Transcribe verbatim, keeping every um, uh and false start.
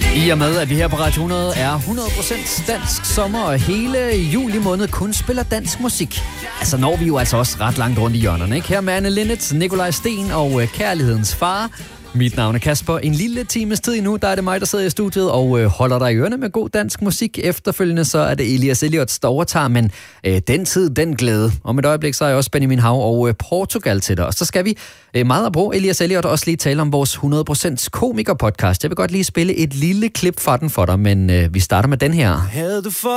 I og med, at vi her på Radio hundrede er hundrede procent dansk sommer, og hele juli måned kun spiller dansk musik. Altså når vi jo altså også ret langt rundt i hjørnerne, ikke? Her med Anne Linnet, Nikolaj Sten og Kærlighedens Far. Mit navn er Kasper. En lille times tid endnu, der er det mig, der sidder i studiet og øh, holder dig i ørerne med god dansk musik. Efterfølgende så er det Elias Elliot, der overtager, men øh, den tid, den glæde. Om et øjeblik så er jeg også Benjamin Hav og øh, Portugal til dig. Og så skal vi øh, meget at bruge Elias Elliot også lige tale om vores hundrede procent komiker-podcast. Jeg vil godt lige spille et lille klip fra den for dig, men øh, vi starter med den her.